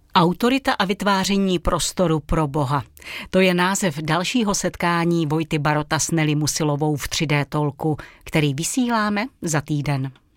Autorita a vytváření prostoru pro Boha. To je název dalšího setkání Vojty Barota s Nelly Musilovou v 3D Talku, který vysíláme za týden.